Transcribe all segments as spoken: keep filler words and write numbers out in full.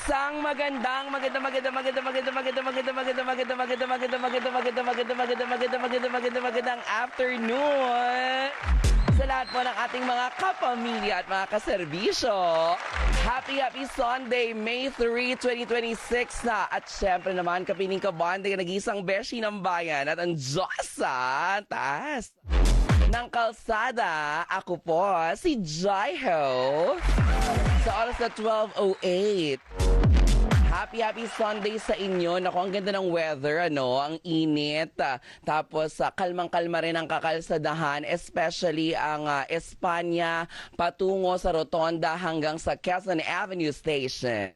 Isang magandang maganda maganda maganda maganda maganda maganda maganda maganda maganda maganda maganda maganda maganda maganda maganda maganda maganda magandang afternoon sa lahat po ng ating mga kapamilya at mga kaserbisyo. Happy happy Sunday, May third, twenty twenty-six na. At syempre naman, kapiling kabande, nag-iisang beshi ng bayan at ang Diyos sa taas ng kalsada. Ako po, si Jaiho. Sa oras na twelve oh eight. Happy, happy Sunday sa inyo. Naku, ang ganda ng weather, ano? Ang init. Uh, tapos, uh, kalmang-kalma rin ang kakalsadahan, especially ang uh, Espanya patungo sa Rotonda hanggang sa Quezon Avenue Station.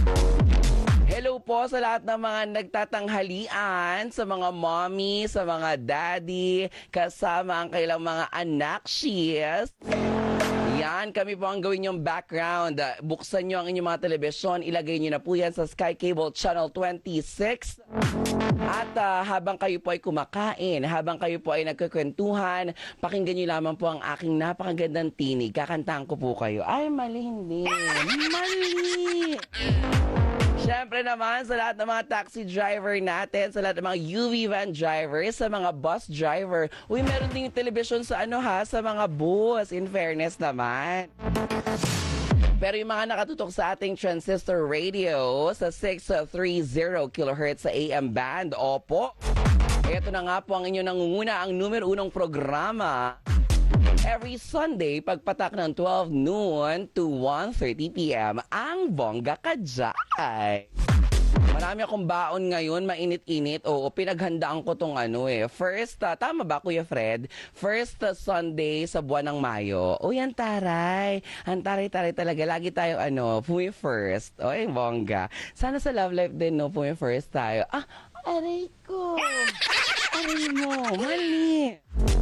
Hello po sa lahat ng mga nagtatanghalian, sa mga mommy, sa mga daddy, kasama ang kailang mga anak, she's. Yan, kami po ang gawin yung background. Buksan nyo ang inyong mga telebisyon, ilagay nyo na po yan sa Sky Cable Channel twenty-six. At uh, habang kayo po ay kumakain, habang kayo po ay nagkukwentuhan, pakinggan nyo lamang po ang aking napakagandang tinig. Kakantahan ko po kayo. Ay, mali hindi. Mali! Siyempre naman sa lahat ng mga taxi driver natin, sa lahat ng mga U V van drivers, sa mga bus driver. Uy, meron din yung television sa ano ha, sa mga bus, in fairness naman. Pero yung mga nakatutok sa ating transistor radio sa six thirty kilohertz sa A M band, opo. Ito na nga po ang inyong nangunguna, ang numero unong programa. Every Sunday, pagpatak ng twelve noon to one thirty p m ang Bongga Kajay. Marami akong baon ngayon, mainit-init. Oo, pinaghandaan ko tong ano eh. First, uh, tama ba Kuya Fred? First uh, Sunday sa buwan ng Mayo. O yan taray. Ang taray-taray talaga. Lagi tayo ano, pumi first. O, ay, bongga. Sana sa love life din, no, pumi first tayo. Ah, aray ko. Aray mo. Mali.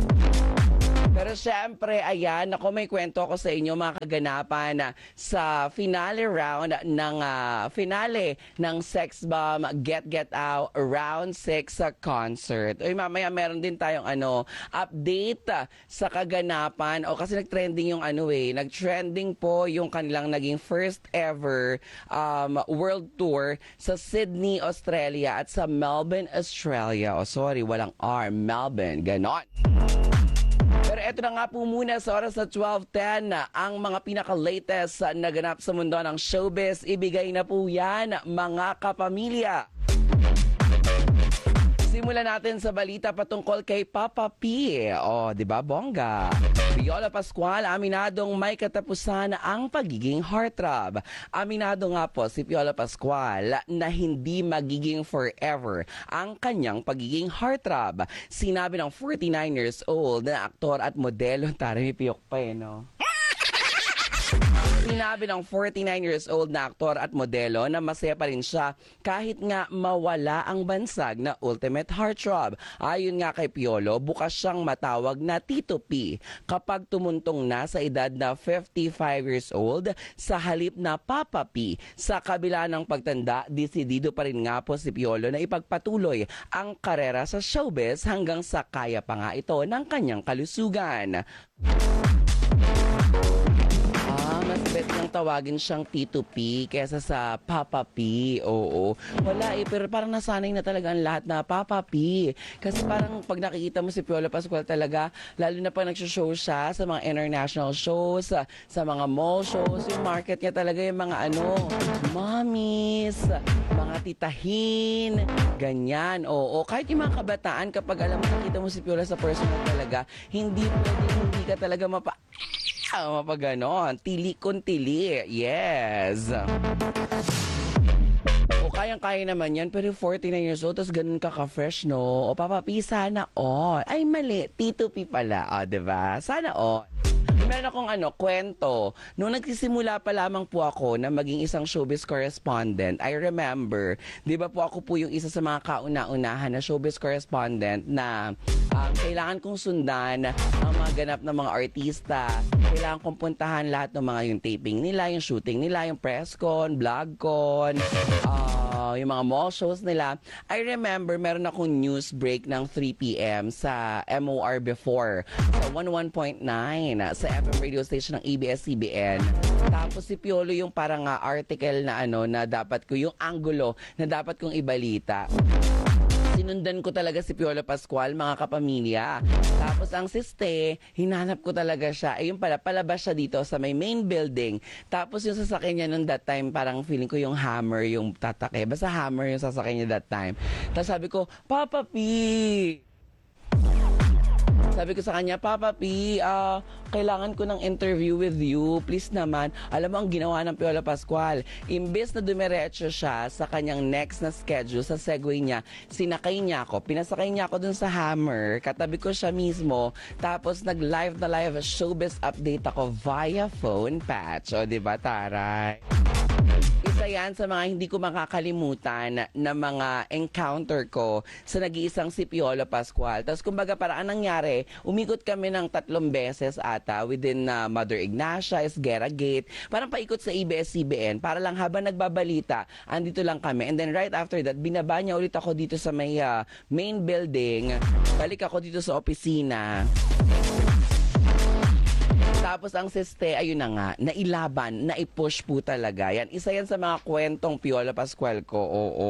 Pero syempre, ayan, ako may kwento ako sa inyo mga kaganapan uh, sa finale round ng uh, finale ng Sex Bomb Get Get Out Round six uh, concert. Uy, mamaya meron din tayong ano, update uh, sa kaganapan. O kasi nag-trending yung ano eh, nag-trending po yung kanilang naging first ever um, world tour sa Sydney, Australia at sa Melbourne, Australia. O oh, sorry, walang R, Melbourne, ganon. Pero eto na nga po muna sa oras na twelve ten, ang mga pinaka-latest na ganap sa mundo ng showbiz. Ibigay na po yan, mga kapamilya. Simulan natin sa balita patungkol kay Papa P. O, di ba, bongga? Piolo Pascual, aminadong may katapusan ang pagiging heartthrob. Aminado nga po si Piolo Pascual na hindi magiging forever ang kanyang pagiging heartthrob. Sinabi ng forty-nine years old na aktor at modelo, tari may piyok pa eh, no? Sinabi ng forty-nine years old na aktor at modelo na masaya pa rin siya kahit nga mawala ang bansag na ultimate heartthrob. Ayon nga kay Piolo, bukas siyang matawag na Tito P kapag tumuntong na sa edad na fifty-five years old sa halip na Papa P. Sa kabila ng pagtanda, desidido pa rin nga po si Piolo na ipagpatuloy ang karera sa showbiz hanggang sa kaya pa nga ito ng kanyang kalusugan. Mas bet nang tawagin siyang Tito P kesa sa Papa P. Oo. Wala eh, pero parang nasanay na talaga ang lahat na Papa P. Kasi parang pag nakikita mo si Piolo Pascual talaga, lalo na pag nagsho-show siya sa mga international shows, sa, sa mga mall shows, yung market niya talaga yung mga ano, mommies, mga titahin, ganyan. Oo. Kahit yung mga kabataan, kapag alam mo, nakita mo si Piolo sa personal talaga, hindi pwede, hindi ka talaga mapa... Ah, mapaganon. Tili kun tili. Yes. O kayang-kaya naman yan, pero forty-nine years old, tapos ganun ka ka-fresh, no? O Papa P, sana all. Ay, mali. Tito P pala. O, diba? Sana all. Meron akong ano, kwento. Nung nagsisimula pa lamang po ako na maging isang showbiz correspondent, I remember, di ba po ako po yung isa sa mga kauna-unahan na showbiz correspondent na um, kailangan kong sundan ang mga ganap ng mga artista. Kailangan kong puntahan lahat ng mga yung taping nila, yung shooting nila, yung press con, vlog con, uh, Oo, yung mga mall shows nila. I remember, meron akong news break ng three p.m. sa M O R before. Sa one oh one point nine, sa F M radio station ng A B S C B N. Tapos si Piolo yung parang uh, article na ano, na dapat ko, yung angulo na dapat kong ibalita. Sinundan ko talaga si Piolo Pascual, mga kapamilya. Tapos ang siste, hinanap ko talaga siya. Ayun pala, palabas siya dito sa may main building. Tapos yung sasakyan niya nung that time, parang feeling ko yung Hammer yung tatake. Basta Hammer yung sasakyan niya that time. Tapos sabi ko, Papa P! Sabi ko sa kanya, Papa P, uh, kailangan ko ng interview with you. Please naman. Alam mo ang ginawa ng Piolo Pascual. Imbes na dumiretso siya sa kanyang next na schedule, sa Segway niya, sinakay niya ako. Pinasakay niya ako dun sa Hammer. Katabi ko siya mismo. Tapos nag-live na live showbiz update ako via phone patch. O, diba, taray? Isa yan sa mga hindi ko makakalimutan na mga encounter ko sa nag-iisang si Piolo Pascual. Tapos kumbaga parang anong nangyari, umikot kami ng tatlong beses ata within uh, Mother Ignacia, Esguerra Gate. Parang paikot sa A B S C B N para lang habang nagbabalita, andito lang kami. And then right after that, binaba niya ulit ako dito sa may uh, main building. Balik ako dito sa opisina. Tapos ang siste, ayun na nga, nailaban, naipush po talaga. Yan, isa yan sa mga kwentong Piolo Pascual ko, oo.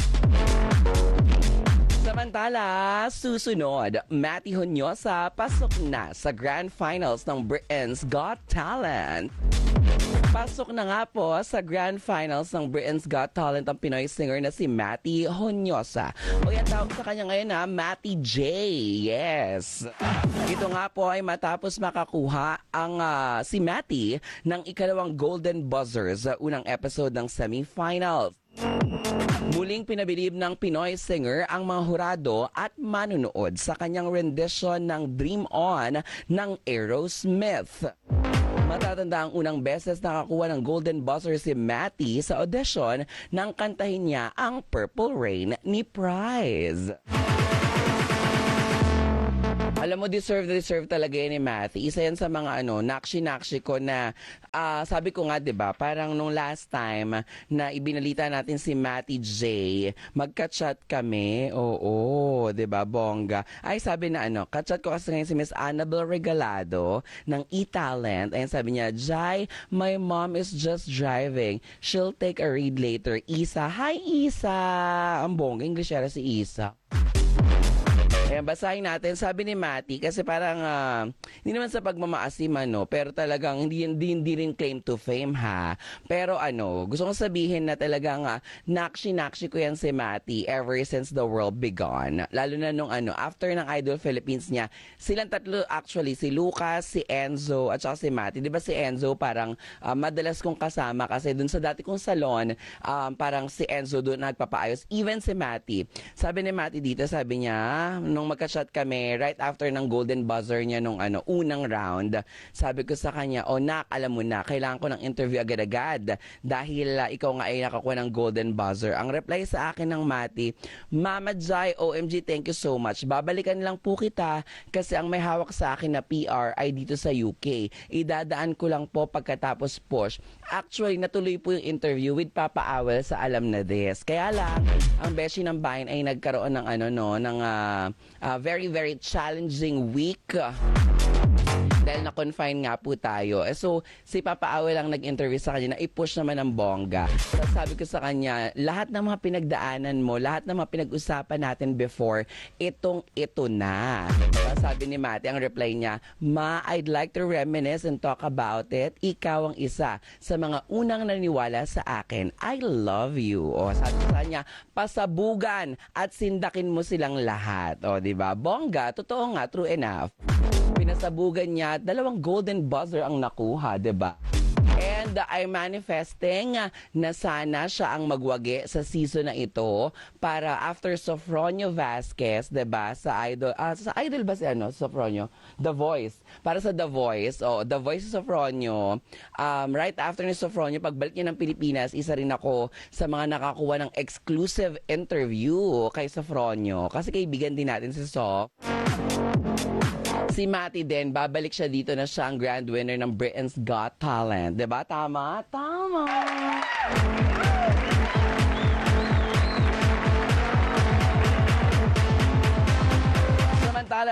Samantala, susunod, Matty Honyosa pasok na sa Grand Finals ng Britain's Got Talent. Pasok na nga po sa Grand Finals ng Britain's Got Talent ang Pinoy singer na si Matty Honyosa. O yan tawag sa kanya ngayon na Matty J. Yes. Ito nga po ay matapos makakuha ang uh, si Matty ng ikalawang Golden Buzzer sa unang episode ng semifinals. Muling pinabilib ng Pinoy singer ang mga hurado at manunood sa kanyang rendition ng Dream On ng Aerosmith. Matatanda ang unang beses nakakuha ng Golden Buzzer si Matty sa audition nang kantahin niya ang Purple Rain ni Prize. Alam mo, deserve na deserve talaga yan ni Matty. Isa yan sa mga ano, nakshi-nakshi ko na uh, sabi ko nga, 'di ba, parang nung last time na ibinalita natin si Matty J, magka-chat kami. Oo, 'di ba, bongga. Ay, sabi na ano, ka-chat ko kasi ngayon si Miss Annabel Regalado ng E-Talent. Ayun, sabi niya, Jai, my mom is just driving. She'll take a read later. Isa, hi Isa. Ang bongga, English era si Isa. Ayan, basahin natin. Sabi ni Matty, kasi parang, uh, hindi naman sa pagmamaasim, ano, pero talagang hindi, hindi, hindi rin claim to fame, ha. Pero ano, gusto kong sabihin na talagang uh, nakshi-nakshi ko yan si Matty ever since the world began. Lalo na nung ano, after ng Idol Philippines niya, silang tatlo actually, si Lucas, si Enzo, at saka si Matty. Di ba si Enzo parang uh, madalas kong kasama kasi dun sa dati kong salon, um, parang si Enzo doon nagpapaayos. Even si Matty. Sabi ni Matty dito, sabi niya, nung magka-shot kami right after ng Golden Buzzer niya nung ano, unang round, sabi ko sa kanya, oh nak, alam mo na, kailangan ko ng interview agad-agad dahil uh, ikaw nga ay nakakuha ng Golden Buzzer. Ang reply sa akin ng Matty, Mama Jai, O M G, thank you so much. Babalikan lang po kita kasi ang may hawak sa akin na P R ay dito sa U K. Idadaan ko lang po pagkatapos push. Actually, natuloy po yung interview with Papa Awel sa Alam na This. Kaya lang, ang beshi ng bayan ay nagkaroon ng ano no, ng uh, uh, very very challenging week. Dahil na-confine nga po tayo. So, si Papa Awel lang nag-interview sa kanya na i-push naman ng bongga. So, sabi ko sa kanya, lahat ng mga pinagdaanan mo, lahat ng mga pinag-usapan natin before, itong ito na. So, sabi ni Matty, ang reply niya, Ma, I'd like to reminisce and talk about it. Ikaw ang isa sa mga unang naniwala sa akin. I love you. O, sabi ko sa kanya, pasabugan at sindakin mo silang lahat. O, diba? Bongga, totoo nga, true enough. Pinasabugan niya, dalawang Golden Buzzer ang nakuha, 'di ba? And uh, I'm manifesting uh, na sana siya ang magwagi sa season na ito para after Sofronio Vasquez, 'di ba? Sa Idol, uh, sa Idol ba si ano, Sofronio? The Voice. Para sa The Voice, oh, The Voice of Sofronio. Um, right after ni Sofronio, pagbalik niya ng Pilipinas, isa rin ako sa mga nakakuha ng exclusive interview kay Sofronio. Kasi kaibigan din natin si Sof. Si Matty din, babalik siya dito na siya ang grand winner ng Britain's Got Talent. Diba? Tama? Tama!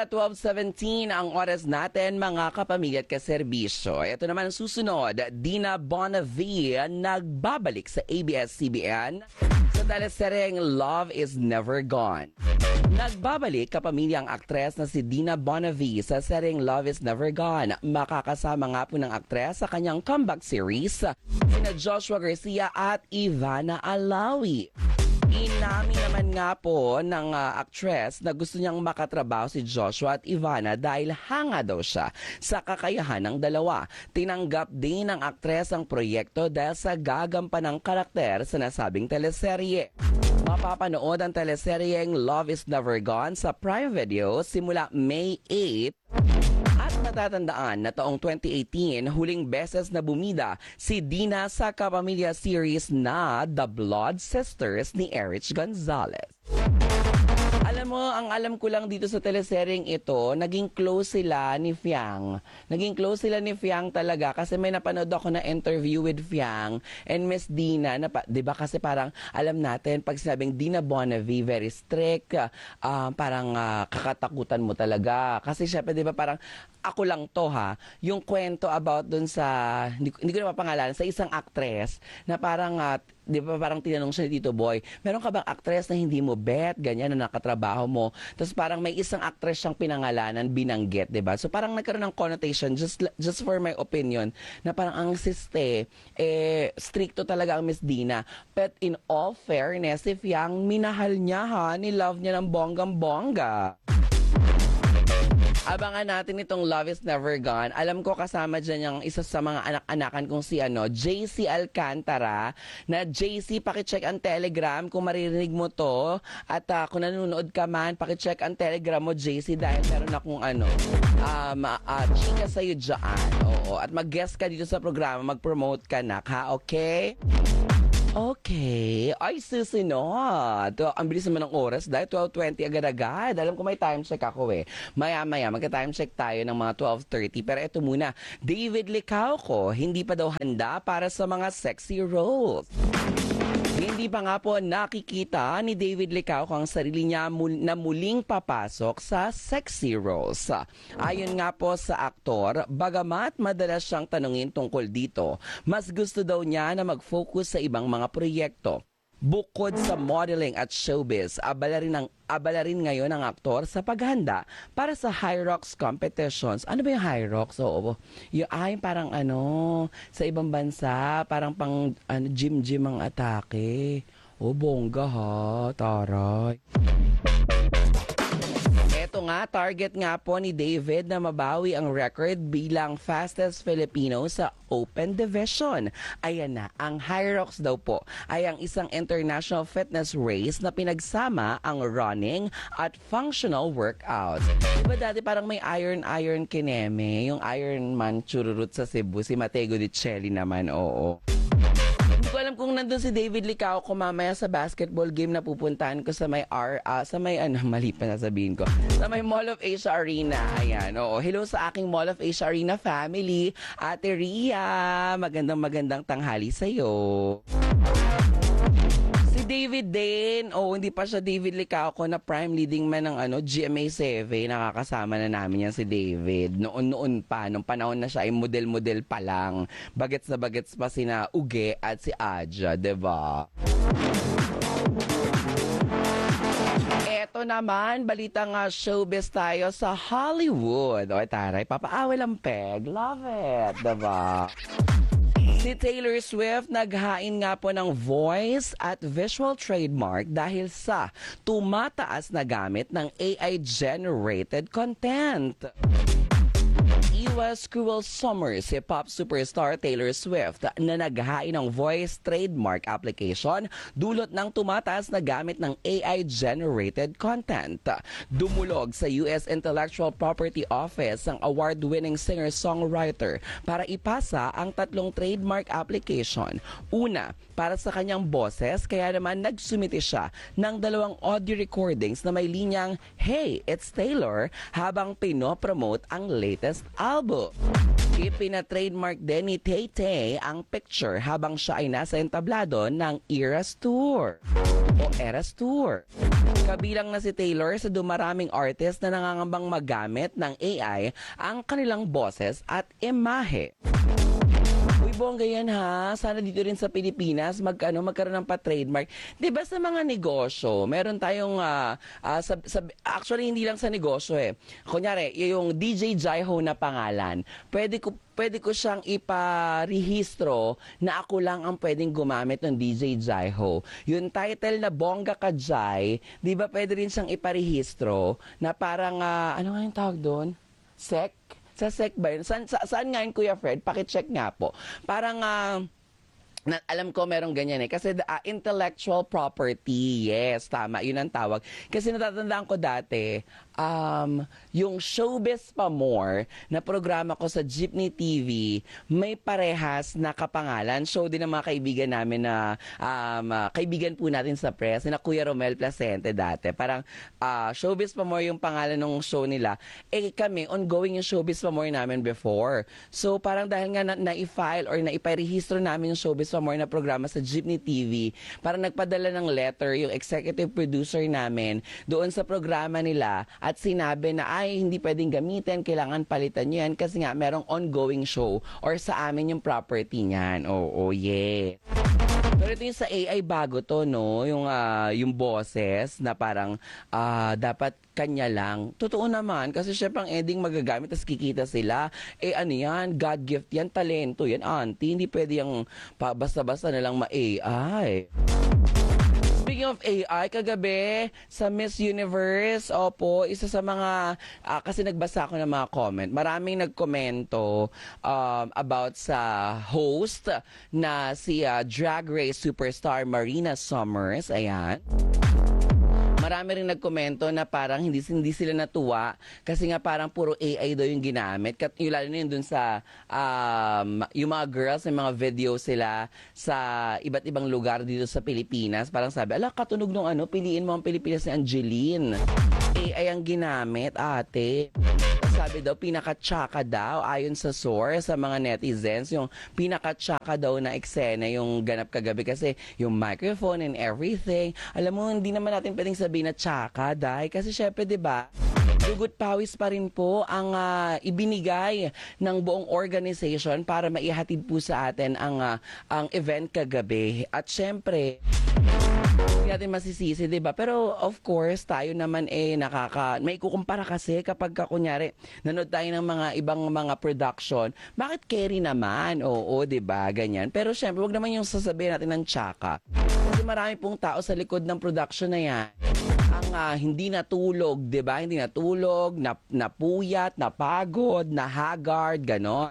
Samantala, twelve seventeen ang oras natin, mga kapamilya at kaserbisyo. Ito naman ang susunod, Dina Bonavie nagbabalik sa A B S C B N sa teleseryeng Love is Never Gone. Nagbabalik kapamilya ang aktres na si Dina Bonavie sa seryeng Love is Never Gone. Makakasama nga po ng aktres sa kanyang comeback series, sina Joshua Garcia at Ivana Alawi. Inamin naman nga po ng uh, actress na gusto niyang makatrabaho si Joshua at Ivana dahil hanga daw siya sa kakayahan ng dalawa. Tinanggap din ng actress ang proyekto dahil sa gagampanang karakter sa nasabing teleserye. Mapapanood ang teleseryeng Love is Never Gone sa Prime Video simula May eighth. At matatandaan na taong twenty eighteen, huling beses na bumida si Dina sa kapamilya series na The Blood Sisters ni Erich Gonzalez. Alam mo, ang alam ko lang dito sa teleseryeng ito, naging close sila ni Fiang. Naging close sila ni Fiang talaga kasi may napanood ako na interview with Fiang and Miss Dina. Na, di ba kasi parang alam natin, pag sinabing Dina Bonavie, very strict, uh, parang uh, kakatakutan mo talaga. Kasi syempre, di ba parang ako lang to ha, yung kwento about dun sa, hindi, hindi ko na mapangalanan, sa isang actress na parang uh, di ba parang tinanong siya ni Tito Boy, meron ka bang actress na hindi mo bet, ganyan, na nakatrabaho mo? Tapos parang may isang actress siyang pinangalanan, binanggit, di ba? So parang nagkaroon ng connotation, just just for my opinion, na parang ang siste, eh, stricto talaga ang Miss Dina. But in all fairness, if Yang, minahal niya ha, nilove niya ng bonggang-bongga. Abangan natin itong Love is Never Gone. Alam ko kasama dyan yung isa sa mga anak-anakan kong si ano, J C Alcantara. Na J C, pakicheck ang Telegram kung maririnig mo to. At uh, kung nanonood ka man, pakicheck ang Telegram mo, J C, dahil meron akong ano, um, uh, chika sa'yo dyan. Oo. At mag-guest ka dito sa programa, mag-promote ka na, ha? Okay? Okay. Ay, susunod. Ang bilis naman ng oras dahil twelve twenty agad-agad. Alam ko may time check ako eh. Maya-maya, magka-time check tayo ng mga twelve thirty. Pero eto muna, David Licauco, hindi pa daw handa para sa mga sexy roles. Hindi pa nga po nakikita ni David Licauco ang sarili niya mul- na muling papasok sa sexy roles. Ayon nga po sa aktor, bagamat madalas siyang tanungin tungkol dito, mas gusto daw niya na mag-focus sa ibang mga proyekto. Bukod sa modeling at showbiz, abala rin, ang, abala rin ngayon ang aktor sa paghanda para sa High Rocks competitions. Ano ba yung High Rocks? Oo, yung ay parang ano, sa ibang bansa, parang pang ano, gym-gym ang atake. O, bongga ha, taray. Ito nga, target nga po ni David na mabawi ang record bilang fastest Filipino sa Open Division. Ayan na, ang High Rocks daw po ay ang isang international fitness race na pinagsama ang running at functional workouts. Diba dati parang may iron-iron kineme, yung Ironman chururut sa Cebu, si Matego de Chelly naman, oo. Hindi ko alam kung nandun si David Licauco mamaya sa basketball game na pupuntahan ko sa may R, uh, sa may ano, mali pa nasabihin ko, sa may Mall of Asia Arena. Ayan, oo. Hello sa aking Mall of Asia Arena family. Ate Ria, magandang magandang tanghali sa'yo. Si David din, oh, hindi pa siya David Licauco na prime leading man ng ano, G M A seven. Nakakasama na namin yan si David. Noon-noon pa, nung panahon na siya ay model-model pa lang. Bagets na bagets pa sina Uge at si Aja, diba? Eto naman, balita nga showbiz tayo sa Hollywood. O, taray, papaawal ang peg. Love it, diba? Si Taylor Swift naghain nga po ng voice at visual trademark dahil sa tumataas na gamit ng A I-generated content. Iwas Cruel Summer si pop superstar Taylor Swift na naghain ng voice trademark application dulot ng tumataas na gamit ng A I-generated content. Dumulog sa U S Intellectual Property Office ang award-winning singer-songwriter para ipasa ang tatlong trademark application. Una, para sa kanyang boses, kaya naman nagsumite siya ng dalawang audio recordings na may linyang, "Hey, it's Taylor," habang pinopromote ang latest album. album. Ipina-trademark din ni Tay-Tay ang picture habang siya ay nasa entablado ng Eras Tour o Eras Tour. Kabilang na si Taylor sa dumaraming artist na nangangambang magamit ng A I ang kanilang boses at imahe. Uy, bongga yan ha. Sana dito rin sa Pilipinas magkano magkaroon ng pa-trademark. 'Di ba sa mga negosyo, meron tayong uh, uh, sab, sab, actually hindi lang sa negosyo eh. Kunyari, yung D J Jaiho na pangalan. Pwede ko pwede ko siyang iparehistro na ako lang ang pwedeng gumamit ng D J Jaiho. Yung title na Bongga Ka Jai, 'di ba pwede rin siyang iparehistro na parang uh, ano nga yung tawag doon? Sec? Sa sec ba yun? Saan, sa, saan nga yun, Kuya Fred? Pakicheck nga po. Parang, uh, na, alam ko merong ganyan eh. Kasi uh, intellectual property, yes, tama, yun ang tawag. Kasi natatandaan ko dati, um, yung Showbiz Pa More na programa ko sa Jeepney T V, may parehas na kapangalan. Show din ng mga kaibigan namin na um, uh, kaibigan po natin sa press, na Kuya Romel Placente dati. Parang uh, Showbiz Pa More yung pangalan ng show nila. Eh kami, ongoing yung Showbiz Pa More namin before. So parang dahil nga na- na-file or na-iparehistro namin yung Showbiz Pa More na programa sa Jeepney T V, parang nagpadala ng letter yung executive producer namin doon sa programa nila at sinabi na ay hindi pwedeng gamitin, kailangan palitan nyo yan kasi nga merong ongoing show or sa amin yung property niyan. Oo, oh, oh, yeah. Pero ito yung sa A I bago to, no? Yung, uh, yung boses na parang uh, dapat kanya lang. Totoo naman, kasi syempre ang ending magagamit tapos kikita sila. Eh ano yan, God gift yan, talento yan, auntie. Hindi pwede yung pa, basta-basta na lang ma-A I. Speaking of A I, kagabi sa Miss Universe, opo, isa sa mga, uh, kasi nagbasa ako ng mga comment, maraming nagkomento um, about sa host na si uh, Drag Race superstar Marina Summers, ayan. Marami rin nagkomento na parang hindi, hindi sila natuwa kasi nga parang puro A I daw yung ginamit. Kat, yung lalo na yun dun sa um, yung mga girls, yung mga video sila sa iba't ibang lugar dito sa Pilipinas. Parang sabi, ala, katunog nung ano, piliin mo ang Pilipinas ni Angeline. A I ang ginamit, ate. Sabi daw, pinaka-tsaka daw, ayon sa source, sa mga netizens, yung pinaka-tsaka daw na eksena yung ganap kagabi kasi yung microphone and everything. Alam mo, hindi naman natin pwedeng sabihin na tsaka, dahil kasi syempre, di ba, dugot pawis pa rin po ang uh, ibinigay ng buong organization para maihatid po sa atin ang, uh, ang event kagabi. At syempre, hindi natin masisisi, di ba? Pero of course, tayo naman eh nakaka... May kukumpara kasi kapag ka, kunyari, nanood tayo ng mga ibang mga production, bakit carry naman? Oo, di ba? Ganyan. Pero syempre, wag naman yung sasabihin natin ng tsaka. Kasi marami pong tao sa likod ng production na yan. Ang uh, hindi natulog, di ba? Hindi natulog, nap napuyat, napagod, nahagard, ganon.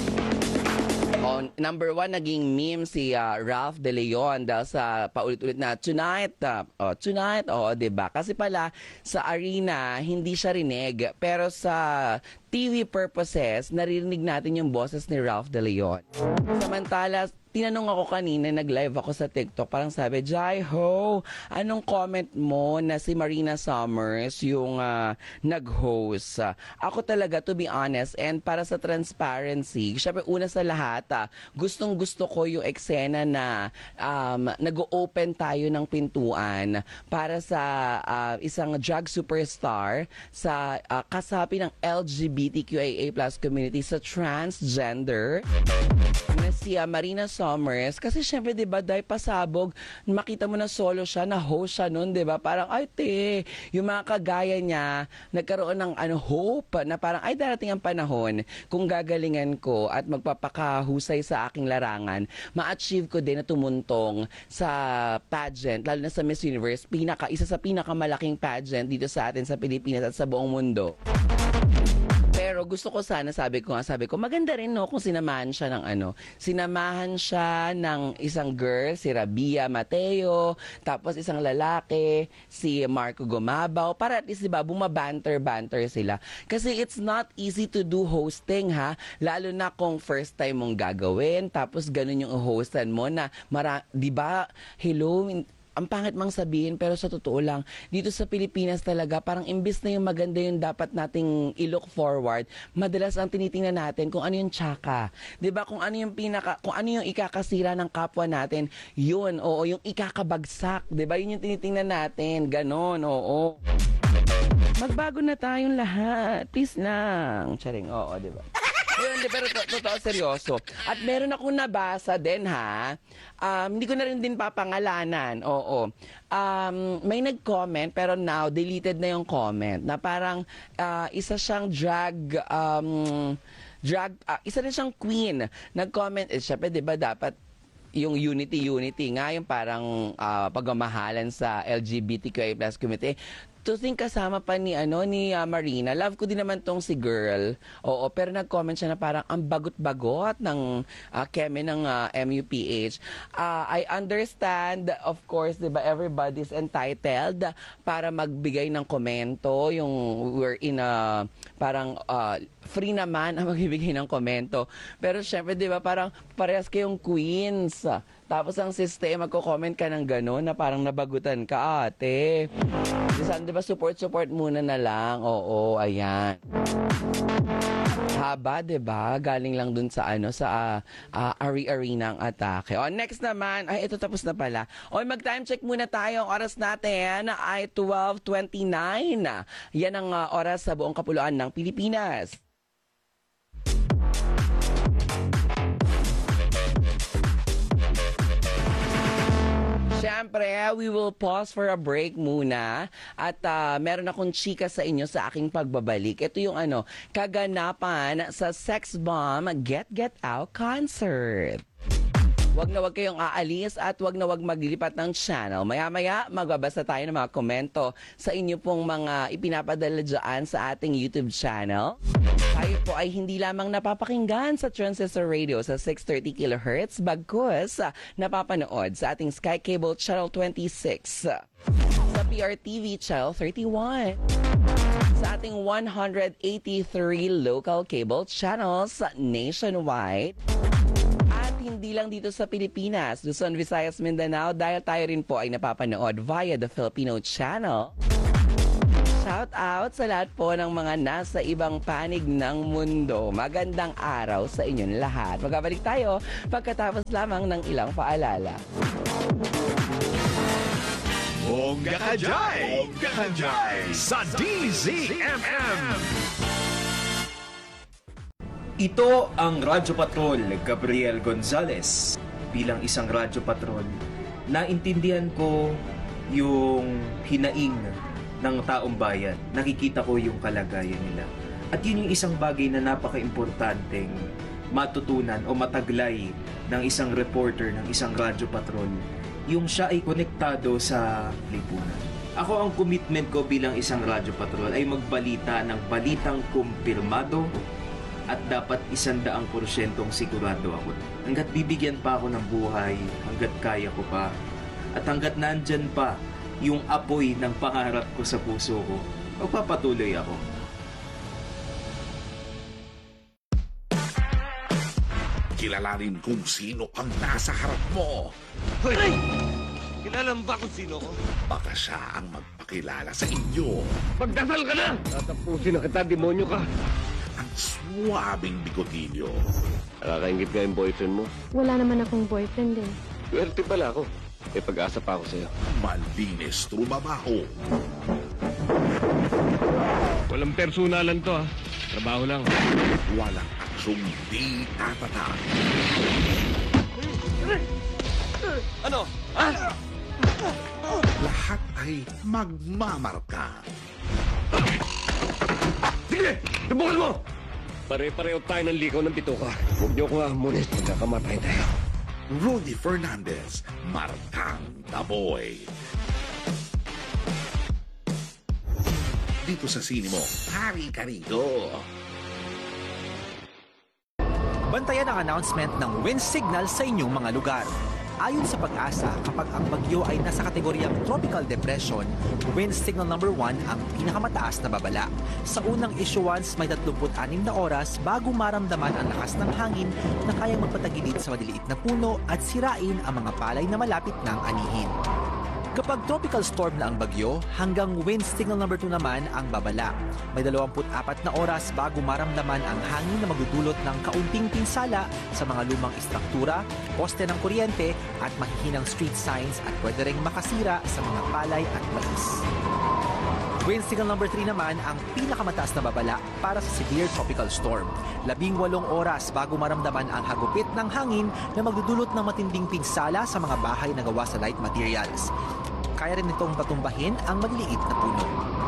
Oh, number one, naging meme si uh, Ralph De Leon dahil sa paulit-ulit na tonight, uh, oh, tonight, oh, diba? Kasi pala sa arena, hindi siya rinig. Pero sa T V purposes, naririnig natin yung boses ni Ralph De Leon. Samantala, tinanong ako kanina, nag-live ako sa TikTok, parang sabi, Jaiho, anong comment mo na si Marina Summers yung uh, nag-host? Uh, ako talaga, to be honest, and para sa transparency, syempre una sa lahat, uh, gustong gusto ko yung eksena na um, nag-open tayo ng pintuan para sa uh, isang drag superstar sa uh, kasapi ng L G B T Q I A plus community sa transgender na si uh, Marina Summers. Kasi syempre, di ba, dahil pasabog, makita mo na solo siya, na host siya nun, di ba? Parang, ay, te, yung mga kagaya niya, nagkaroon ng ano, hope, na parang, ay, darating ang panahon, kung gagalingan ko at magpapakahusay sa aking larangan, ma-achieve ko din na tumuntong sa pageant, lalo na sa Miss Universe, pinaka, isa sa pinakamalaking pageant dito sa atin sa Pilipinas at sa buong mundo. Pero gusto ko sana, sabi ko nga, sabi ko, maganda rin no kung sinamahan siya ng ano, sinamahan siya ng isang girl, si Rabia Mateo, tapos isang lalaki, si Marco Gumabaw, para at least, diba, bumabanter-banter sila. Kasi it's not easy to do hosting, ha? Lalo na kung first time mong gagawin, tapos ganun yung hostan mo na, mara, diba, hello, ang pangit mang sabihin, pero sa totoo lang, dito sa Pilipinas talaga, parang imbis na yung maganda yung dapat nating i-look forward, madalas ang tinitingnan natin kung ano yung tsaka. 'Di ba? Kung ano yung pinaka, kung ano yung ikakasira ng kapwa natin, yun, oo, yung ikakabagsak. 'Di ba? Yun yung tinitingnan natin. Ganon, oo. Magbago na tayong lahat. Peace lang. Charing, oo, 'di ba? Ayun, pero to- totoo, seryoso. At meron akong nabasa din, ha? Um, hindi ko na rin din papangalanan. Oo. Um, may nag-comment, pero now, deleted na yung comment. Na parang ah, isa siyang drag... Um, drag ah, isa rin siyang queen. Nag-comment, eh, syempre, di ba, dapat yung unity, unity nga, yung parang ah, pagmamahalan sa L G B T Q I plus community. To think kasama pa ni ano ni ah, Marina. Love ko din naman tong si girl. Oo, pero nag-comment siya na parang ang bagot-bagot ng ah, keme ng ah, M U P H. Ah, I understand, of course, 'di ba, everybody's entitled para magbigay ng komento. Yung we're in a parang ah, free naman ang magbibigay ng komento. Pero syempre, 'di ba, parang parehas kayong queens. Tapos ang sistema, magko-comment ka ng gano'n na parang nabagutan ka, ate. Di ba, support-support muna na lang. Oo, ayan. Haba, di ba? Galing lang dun sa ano, sa uh, uh, Ari-Ari ng atake. O, next naman, ay, ito tapos na pala. O, mag-time check muna tayo. Ang oras natin ay twelve twenty-nine. Yan ang uh, oras sa buong kapuluan ng Pilipinas. Siyempre, we will pause for a break muna at uh, meron akong chika sa inyo sa aking pagbabalik. Ito yung ano, kaganapan sa Sex Bomb Get Get Out concert. Wag na wag kayong aalis at wag na wag maglilipat ng channel. Maya-maya, magbabasa tayo ng mga komento sa inyo pong mga ipinapadala dyan sa ating YouTube channel. Tayo po ay hindi lamang napapakinggan sa Transistor Radio sa six thirty kilohertz, bagkus napapanood sa ating Sky Cable Channel twenty-six, sa P R T V Channel thirty-one, sa ating one hundred eighty-three local cable channels nationwide. Hindi lang dito sa Pilipinas, Luzon, Visayas, Mindanao, dahil tayo rin po ay napapanood via the Filipino Channel. Shout out sa lahat po ng mga nasa ibang panig ng mundo. Magandang araw sa inyong lahat. Magabalik tayo pagkatapos lamang ng ilang paalala. Bongga ka dyan! Bongga ka dyan! Sa D Z M M! Ito ang Radyo Patrol, Gabriel Gonzalez. Bilang isang Radyo Patrol, naintindihan ko yung hinaing ng taong bayan. Nakikita ko yung kalagayan nila. At yun yung isang bagay na napaka-importanteng matutunan o mataglay ng isang reporter ng isang Radyo Patrol. Yung siya ay konektado sa lipunan. Ako, ang commitment ko bilang isang Radyo Patrol ay magbalita ng balitang kumpirmado at dapat isandaang porsyentong sigurado ako. Hanggat bibigyan pa ako ng buhay, hanggat kaya ko pa, at hanggat nandyan pa yung apoy ng pangarap ko sa puso ko, magpapatuloy ako. Kilalanin kung sino ang nasa harap mo. Hoy! Kilala mo ba kung sino ko? Baka siya ang magpakilala sa inyo. Magdasal ka na! Tatapusin na kita, demonyo ka! Ang suwabing bigotilyo. Nakakaingit nga yung boyfriend mo. Wala naman akong boyfriend eh. Swerte pala ako. May pag-asa pa ako sa'yo. Malinis trumabaho. Walang personalan to ha. Trabaho lang. Walang aksyong di tatatak. Ano? Ha? Lahat ay magmamarka. Sige! Subukan mo! Pare-pareho tayo ng likaw ng bituka. Huwag niyo ko hamunin. Magkakamatay tayo. Rudy Fernandez, Markang Taboy. Dito sa sine mo, hari ka rito. Bantayan ang announcement ng wind signal sa inyong mga lugar. Ayon sa Pag-asa, kapag ang bagyo ay nasa kategoryang tropical depression, wind signal number one ang pinakamataas na babala. Sa unang issuance, may tatlumpu't anim na oras bago maramdaman ang lakas ng hangin na kayang magpatagilid sa maliliit na puno at sirain ang mga palay na malapit ng anihin. Kapag tropical storm na ang bagyo, hanggang wind signal number two naman ang babala. May dalawampu't apat na oras bago maramdaman ang hangin na magdudulot ng kaunting pinsala sa mga lumang istruktura, poste ng kuryente at mahihinang street signs at pwede ring makasira sa mga palay at balas. Wind signal number three naman ang pinakamataas na babala para sa severe tropical storm. Labing walong oras bago maramdaman ang hagupit ng hangin na magdudulot ng matinding pinsala sa mga bahay na gawa sa light materials. Kaya rin itong patumbahin ang maliliit na puno.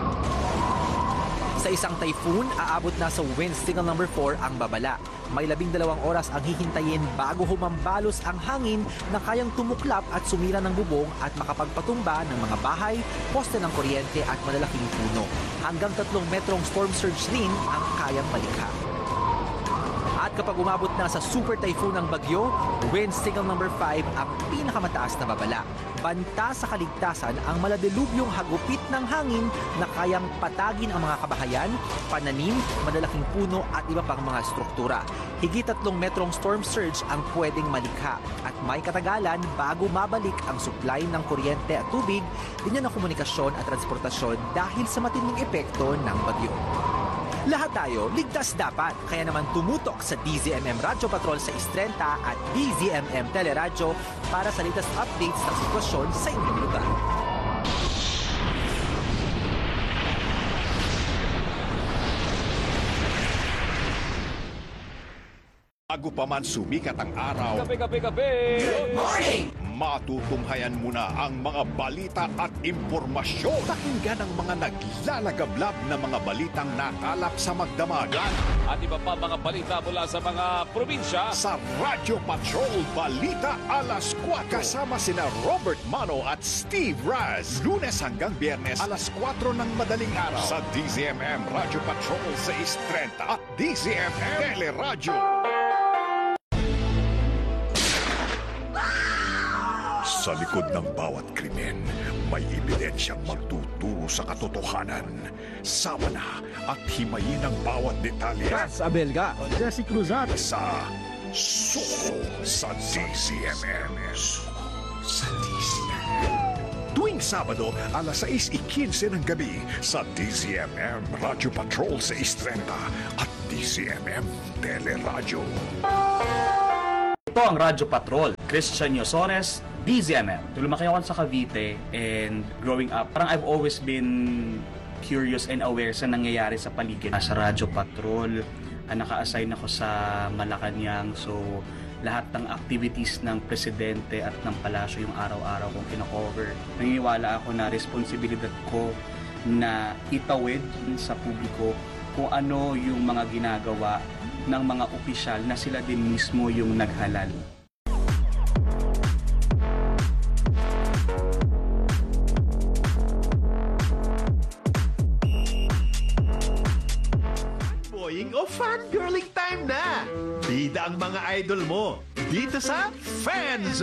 Sa isang typhoon, aabot na sa wind signal number four ang babala. May labing dalawang oras ang hihintayin bago humambalos ang hangin na kayang tumuklap at sumira ng bubong at makapagpatumba ng mga bahay, poste ng kuryente at malalaking puno. Hanggang tatlong metrong storm surge rin ang kayang malikha. At kapag umabot na sa super typhoon ng bagyo, wind signal number five ang pinakamataas na babala. Banta sa kaligtasan ang maladilubyong hagupit ng hangin na kayang patagin ang mga kabahayan, pananim, malalaking puno at iba pang mga struktura. Higit tatlong metrong storm surge ang pwedeng malikha at may katagalan bago mabalik ang supply ng kuryente at tubig, linya ng komunikasyon at transportasyon dahil sa matinding epekto ng bagyo. Lahat tayo, ligtas dapat. Kaya naman tumutok sa D Z M M Radyo Patrol sa Istrenta at D Z M M Teleradyo para sa latest updates ng sitwasyon sa inyong lugar. Bago pa man sumikat ang araw, Kape, kape, kape! matutunghayan muna ang mga balita at impormasyon. Pakinggan ang mga naglalagablab na mga balitang nakalap sa magdamagan At iba pa mga balita mula sa mga probinsya. sa Radyo Patrol Balita Alas kwatro. Kasama sina Robert Mano at Steve Raz. Lunes hanggang Biyernes alas kwatro ng madaling araw sa D Z M M Radyo Patrol sa Istrenta at D Z M M Teleradyo. Sa likod ng bawat krimen, may ebidensyang magtuturo sa katotohanan. Sama na at himayin ang bawat detalye. Abelga, Jesse Cruzat. Sa Suko sa D Z M M. Suko sa D Z M M. Tuwing Sabado, alas sais ikinse ng gabi sa D Z M M Radyo Patrol sa Istrenta at D Z M M Teleradyo. Ito ang Radyo Patrol, Christian Yosones, D Z M M. Lumaki ako sa Cavite and growing up, parang I've always been curious and aware sa nangyayari sa paligid. Sa Radyo Patrol, uh, naka-assign ako sa Malacanang, so lahat ng activities ng presidente at ng palasyo yung araw-araw kong kino-cover. Naniniwala ako na responsibilidad ko na itawid sa publiko kung ano yung mga ginagawa ng mga opisyal na sila din mismo yung naghalal. Boying o fangirling time na! Bida ang mga idol mo dito sa Fans